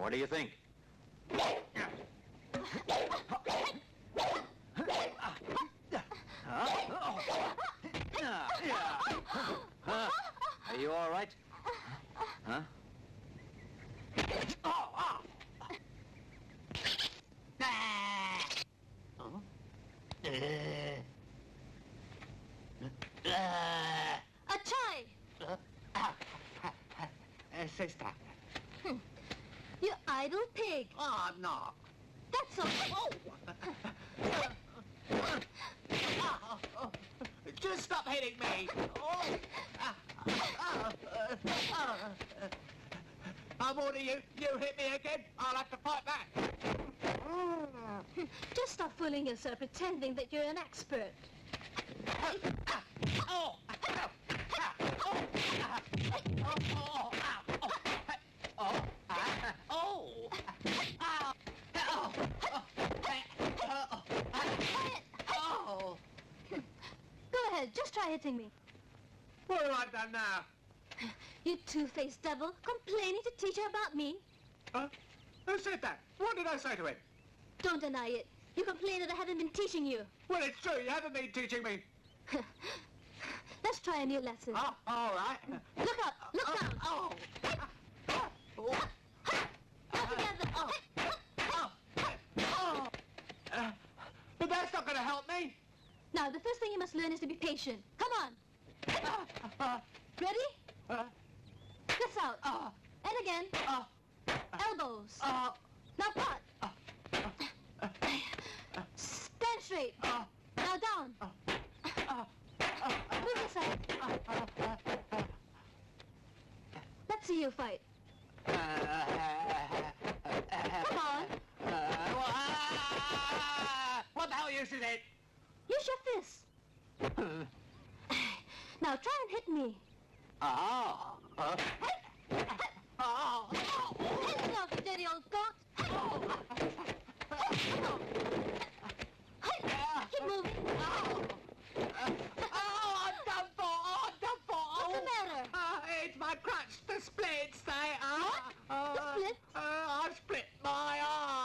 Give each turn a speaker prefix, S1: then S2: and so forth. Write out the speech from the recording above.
S1: What do you think? Are you all right? Huh?
S2: Achai!
S3: Sister.
S2: You idle pig.
S3: Oh, no.
S2: That's all.
S3: Just stop hitting me. I warn you, you hit me again, I'll have to fight back.
S2: Just stop fooling yourself, pretending that you're an expert. Go ahead, just try hitting me.
S3: What have I done now?
S2: You two-faced devil, complaining to teacher about me.
S3: Who said that? What did I say to him?
S2: Don't deny it. You complain that I haven't been teaching you.
S3: Well, it's true, you haven't been teaching me.
S2: Let's try a new lesson.
S3: Oh, all right.
S2: Look up, look down. All together.
S3: But that's not going to help me.
S2: Now, the first thing you must learn is to be patient. Come on. Ready? This out. And again. Elbows. Now pot. Stand straight. Now down. Move aside. Let's see you fight. Come on.
S3: What the hell use is it?
S2: Use your fists. Now try and hit me.